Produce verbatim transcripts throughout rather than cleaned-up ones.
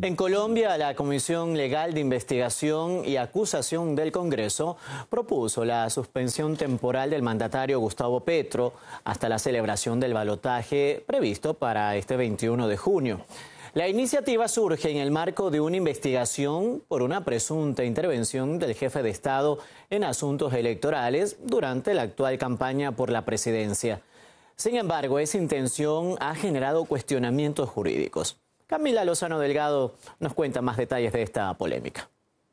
En Colombia, la Comisión Legal de Investigación y Acusación del Congreso propuso la suspensión temporal del mandatario Gustavo Petro hasta la celebración del balotaje previsto para este veintiuno de junio. La iniciativa surge en el marco de una investigación por una presunta intervención del jefe de Estado en asuntos electorales durante la actual campaña por la presidencia. Sin embargo, esa intención ha generado cuestionamientos jurídicos. Camila Lozano Delgado nos cuenta más detalles de esta polémica.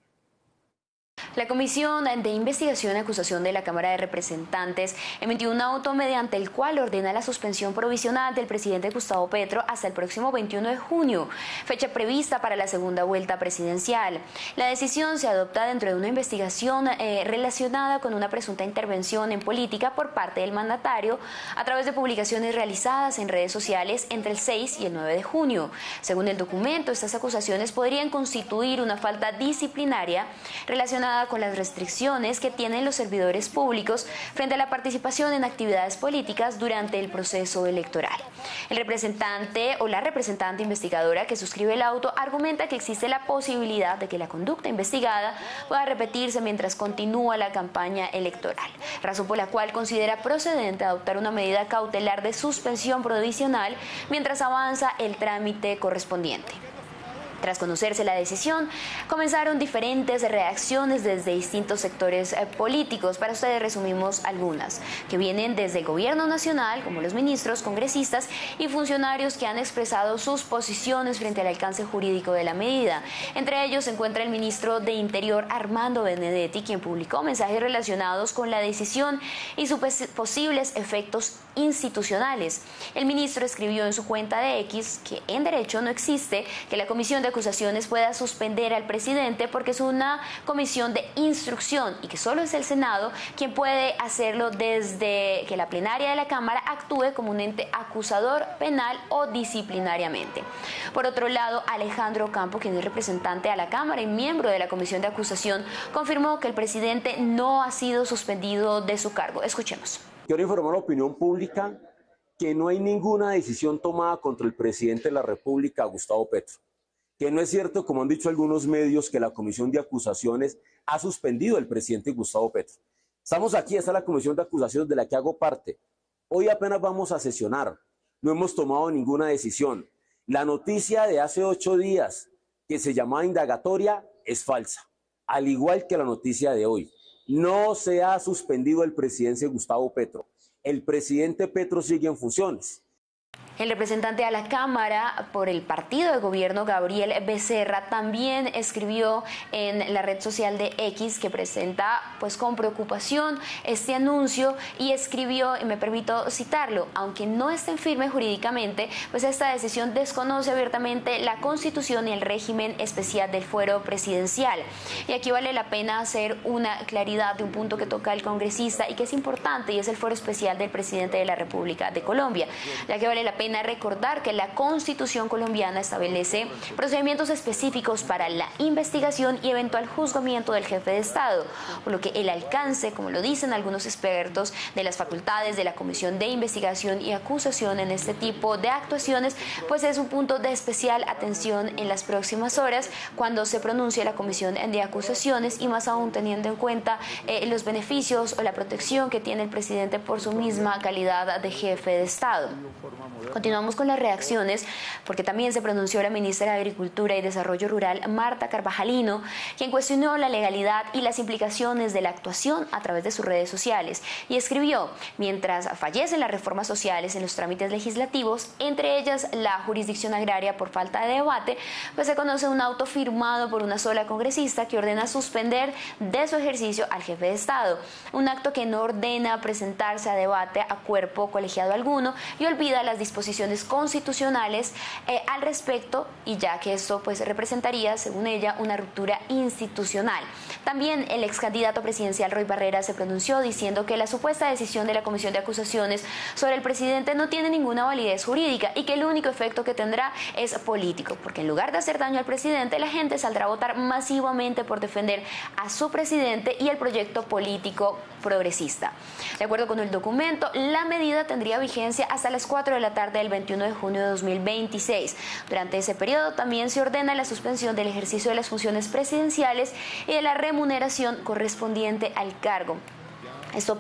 La Comisión de Investigación y Acusación de la Cámara de Representantes emitió un auto mediante el cual ordena la suspensión provisional del presidente Gustavo Petro hasta el próximo veintiuno de junio, fecha prevista para la segunda vuelta presidencial. La decisión se adopta dentro de una investigación eh, relacionada con una presunta intervención en política por parte del mandatario a través de publicaciones realizadas en redes sociales entre el seis y el nueve de junio. Según el documento, estas acusaciones podrían constituir una falta disciplinaria relacionada con las restricciones que tienen los servidores públicos frente a la participación en actividades políticas durante el proceso electoral. El representante o la representante investigadora que suscribe el auto argumenta que existe la posibilidad de que la conducta investigada pueda repetirse mientras continúa la campaña electoral, razón por la cual considera procedente adoptar una medida cautelar de suspensión provisional mientras avanza el trámite correspondiente. Tras conocerse la decisión, comenzaron diferentes reacciones desde distintos sectores eh, políticos. Para ustedes resumimos algunas, que vienen desde el gobierno nacional, como los ministros, congresistas y funcionarios que han expresado sus posiciones frente al alcance jurídico de la medida. Entre ellos se encuentra el ministro de Interior, Armando Benedetti, quien publicó mensajes relacionados con la decisión y sus posibles efectos institucionales. El ministro escribió en su cuenta de X que en derecho no existe que la Comisión de Acusaciones pueda suspender al presidente porque es una comisión de instrucción y que solo es el Senado quien puede hacerlo desde que la plenaria de la Cámara actúe como un ente acusador penal o disciplinariamente. Por otro lado, Alejandro Campo, quien es representante a la Cámara y miembro de la Comisión de Acusación, confirmó que el presidente no ha sido suspendido de su cargo. Escuchemos. Quiero informar a la opinión pública que no hay ninguna decisión tomada contra el presidente de la República, Gustavo Petro. Que no es cierto, como han dicho algunos medios, que la Comisión de Acusaciones ha suspendido al presidente Gustavo Petro. Estamos aquí, esta es la Comisión de Acusaciones de la que hago parte. Hoy apenas vamos a sesionar, no hemos tomado ninguna decisión. La noticia de hace ocho días, que se llamaba indagatoria, es falsa, al igual que la noticia de hoy. No se ha suspendido el presidente Gustavo Petro. El presidente Petro sigue en funciones. El representante a la Cámara por el partido de gobierno, Gabriel Becerra, también escribió en la red social de X que presenta pues con preocupación este anuncio y escribió, y me permito citarlo, aunque no estén firme jurídicamente, pues esta decisión desconoce abiertamente la Constitución y el régimen especial del fuero presidencial. Y aquí vale la pena hacer una claridad de un punto que toca el congresista y que es importante, y es el fuero especial del presidente de la República de Colombia, ya que vale la pena recordar que la Constitución colombiana establece procedimientos específicos para la investigación y eventual juzgamiento del jefe de Estado, por lo que el alcance, como lo dicen algunos expertos, de las facultades de la Comisión de Investigación y Acusación en este tipo de actuaciones, pues es un punto de especial atención en las próximas horas cuando se pronuncie la Comisión de Acusaciones y más aún teniendo en cuenta eh, los beneficios o la protección que tiene el presidente por su misma calidad de jefe de Estado. Continuamos con las reacciones porque también se pronunció la ministra de Agricultura y Desarrollo Rural, Marta Carvajalino, quien cuestionó la legalidad y las implicaciones de la actuación a través de sus redes sociales y escribió: mientras fallecen las reformas sociales en los trámites legislativos, entre ellas la jurisdicción agraria por falta de debate, pues se conoce un auto firmado por una sola congresista que ordena suspender de su ejercicio al jefe de Estado, un acto que no ordena presentarse a debate a cuerpo colegiado alguno y olvida las disposiciones constitucionales eh, al respecto, y ya que esto pues representaría, según ella, una ruptura institucional. También el ex candidato presidencial Roy Barrera se pronunció diciendo que la supuesta decisión de la Comisión de Acusaciones sobre el presidente no tiene ninguna validez jurídica y que el único efecto que tendrá es político, porque en lugar de hacer daño al presidente, la gente saldrá a votar masivamente por defender a su presidente y el proyecto político progresista. De acuerdo con el documento, la medida tendría vigencia hasta las cuatro de la tarde del veintiuno de junio de dos mil veintiséis. Durante ese periodo también se ordena la suspensión del ejercicio de las funciones presidenciales y de la remuneración correspondiente al cargo. Esto